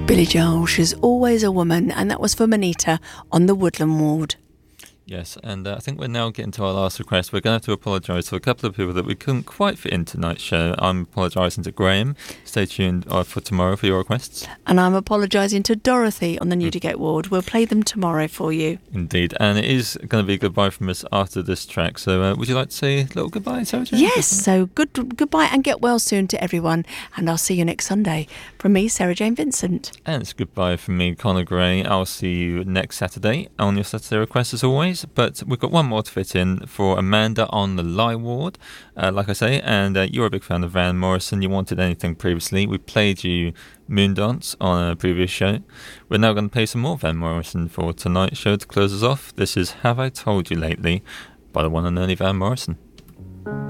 Billy Joel, She's Always a Woman, and that was for Manita on the Woodland Ward. Yes, and I think we're now getting to our last request. We're going to have to apologise to a couple of people that we couldn't quite fit in tonight's show. I'm apologising to Graham. Stay tuned for tomorrow for your requests. And I'm apologising to Dorothy on the Newdigate Ward. We'll play them tomorrow for you. Indeed, and it is going to be a goodbye from us after this track. So would you like to say a little goodbye, Sarah Jane? Yes, so goodbye and get well soon to everyone. And I'll see you next Sunday. From me, Sarah Jane Vincent. And it's goodbye from me, Conor Gray. I'll see you next Saturday on your Saturday request as always. But we've got one more to fit in for Amanda on the Lie Ward, like I say, and you're a big fan of Van Morrison. You wanted anything previously. We played you Moondance on a previous show. We're now going to play some more Van Morrison for tonight's show to close us off. This is Have I Told You Lately by the one and only Van Morrison.